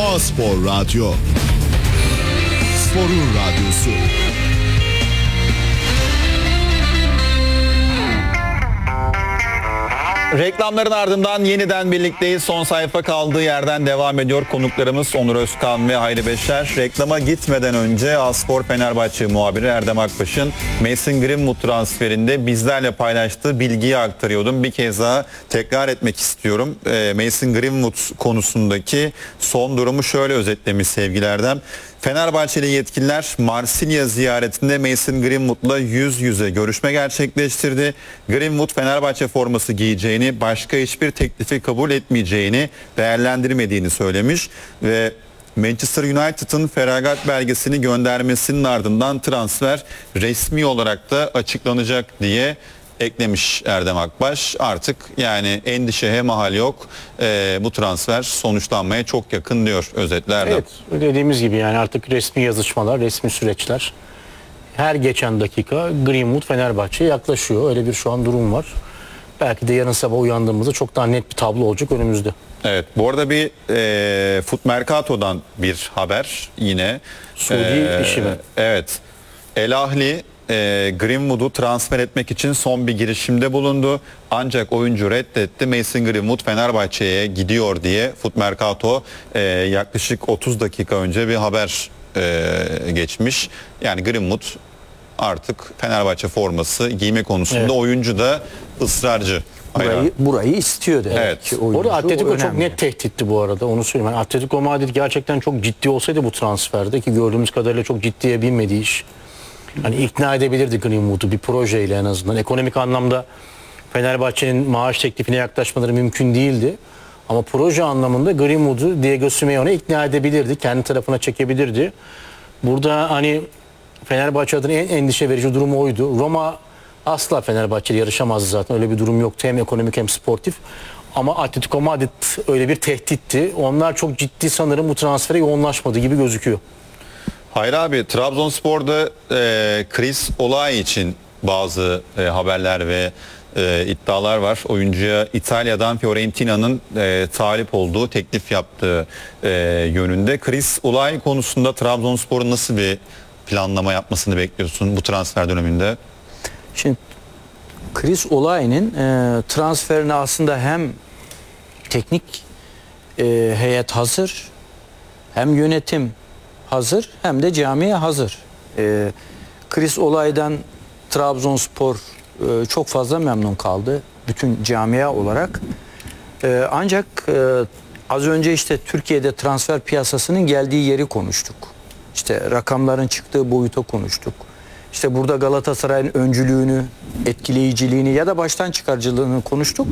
A-Spor Radyo. Sporun radyosu. Reklamların ardından yeniden birlikteyiz. Son sayfa kaldığı yerden devam ediyor. Konuklarımız Onur Özkan ve Hayri Beşer. Reklama gitmeden önce A-Spor Fenerbahçe muhabiri Erdem Akbaş'ın Mason Greenwood transferinde bizlerle paylaştığı bilgiyi aktarıyordum. Bir kez daha tekrar etmek istiyorum. Mason Greenwood konusundaki son durumu şöyle özetlemiş sevgili Erdem. Fenerbahçeli yetkililer Marsilya ziyaretinde Mason Greenwood'la yüz yüze görüşme gerçekleştirdi. Greenwood Fenerbahçe forması giyeceğini, başka hiçbir teklifi kabul etmeyeceğini, değerlendirmediğini söylemiş ve Manchester United'ın feragat belgesini göndermesinin ardından transfer resmi olarak da açıklanacak diye eklemiş Erdem Akbaş. Artık yani endişeye mahal yok. Bu transfer sonuçlanmaya çok yakın diyor özetle Erdem. Evet, dediğimiz gibi yani artık resmi yazışmalar, resmi süreçler her geçen dakika Greenwood Fenerbahçe'ye yaklaşıyor. Öyle bir şu an durum var. Belki de yarın sabah uyandığımızda çok daha net bir tablo olacak önümüzde. Evet, bu arada bir Foot Mercato'dan bir haber yine. Suudi işi mi? Evet. El Ahly Greenwood'u transfer etmek için son bir girişimde bulundu. Ancak oyuncu reddetti. Mason Greenwood Fenerbahçe'ye gidiyor diye Foot Mercato yaklaşık 30 dakika önce bir haber geçmiş. Yani Greenwood artık Fenerbahçe forması giyme konusunda evet. Oyuncu da ısrarcı. Burayı istiyor demek evet. ki. Orada Atletico çok net tehditti bu arada, onu söyleyeyim. Yani Atletico Madrid gerçekten çok ciddi olsaydı bu transferde, ki gördüğümüz kadarıyla çok ciddiye binmediği iş. Hani ikna edebilirdi Greenwood'u bir projeyle en azından. Ekonomik anlamda Fenerbahçe'nin maaş teklifine yaklaşmaları mümkün değildi. Ama proje anlamında Greenwood'u Diego Simeone ikna edebilirdi. Kendi tarafına çekebilirdi. Burada hani Fenerbahçe adına en endişe verici durumu oydu. Roma asla Fenerbahçe'yle yarışamazdı zaten. Öyle bir durum yoktu. Hem ekonomik hem sportif. Ama Atletico Madrid öyle bir tehditti. Onlar çok ciddi sanırım bu transfere yoğunlaşmadı gibi gözüküyor. Hayır abi, Trabzonspor'da Chris Olay için bazı haberler ve iddialar var. Oyuncuya İtalya'dan Fiorentina'nın talip olduğu, teklif yaptığı yönünde. Chris Olay konusunda Trabzonspor'un nasıl bir planlama yapmasını bekliyorsun bu transfer döneminde? Şimdi Chris Olay'ın transferine aslında hem teknik heyet hazır, hem yönetim hazır, hem de camiye hazır. Chris Olay'dan Trabzonspor çok fazla memnun kaldı bütün camia olarak. Ancak az önce işte Türkiye'de transfer piyasasının geldiği yeri konuştuk. İşte rakamların çıktığı boyuta konuştuk. İşte burada Galatasaray'ın öncülüğünü, etkileyiciliğini ya da baştan çıkarıcılığını konuştuk.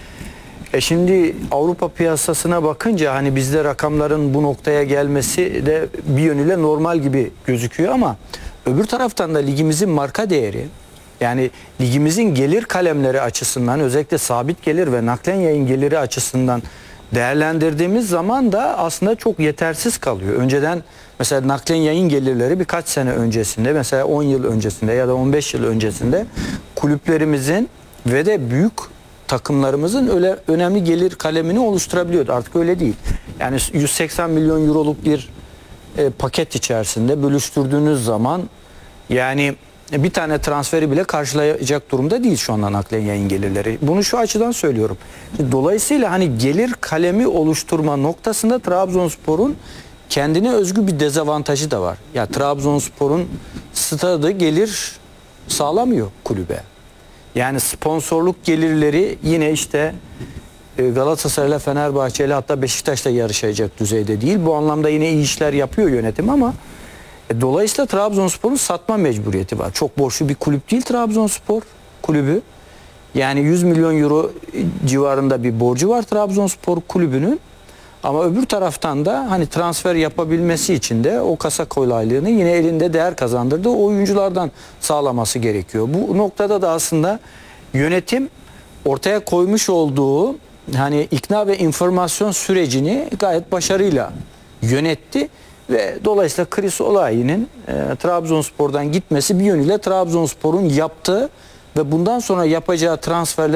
Şimdi Avrupa piyasasına bakınca hani bizde rakamların bu noktaya gelmesi de bir yönüyle normal gibi gözüküyor ama öbür taraftan da ligimizin marka değeri, yani ligimizin gelir kalemleri açısından, özellikle sabit gelir ve naklen yayın geliri açısından değerlendirdiğimiz zaman da aslında çok yetersiz kalıyor. Önceden mesela naklen yayın gelirleri birkaç sene öncesinde, mesela 10 yıl öncesinde ya da 15 yıl öncesinde kulüplerimizin ve de büyük takımlarımızın öyle önemli gelir kalemini oluşturabiliyordu. Artık öyle değil. Yani 180 milyon euroluk bir paket içerisinde bölüştürdüğünüz zaman yani bir tane transferi bile karşılayacak durumda değil şu anda naklen yayın gelirleri. Bunu şu açıdan söylüyorum. Dolayısıyla hani gelir kalemi oluşturma noktasında Trabzonspor'un kendine özgü bir dezavantajı da var. Ya Trabzonspor'un stadı gelir sağlamıyor kulübe. Yani sponsorluk gelirleri yine işte Galatasaray'la, Fenerbahçe'yle, hatta Beşiktaş'la yarışacak düzeyde değil. Bu anlamda yine iyi işler yapıyor yönetim ama dolayısıyla Trabzonspor'un satma mecburiyeti var. Çok borçlu bir kulüp değil Trabzonspor kulübü. Yani 100 milyon euro civarında bir borcu var Trabzonspor kulübünün. Ama öbür taraftan da hani transfer yapabilmesi için de o kasa kolaylığını yine elinde değer kazandırdığı oyunculardan sağlaması gerekiyor. Bu noktada da aslında yönetim ortaya koymuş olduğu hani ikna ve informasyon sürecini gayet başarıyla yönetti ve dolayısıyla Chris Olay'ın Trabzonspor'dan gitmesi bir yönüyle Trabzonspor'un yaptığı ve bundan sonra yapacağı transferler